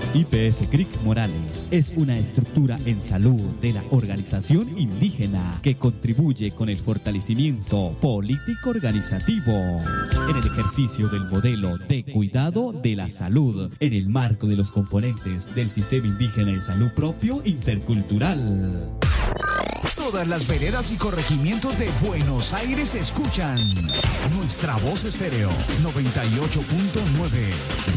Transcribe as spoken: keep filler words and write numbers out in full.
I P S C R I C Morales es una estructura en salud de la organización indígena que contribuye con el fortalecimiento político organizativo en el ejercicio del modelo de cuidado de la salud en el marco de los componentes del sistema indígena de salud propio intercultural. Todas las veredas y corregimientos de Buenos Aires escuchan Nuestra Voz Estéreo noventa y ocho punto nueve.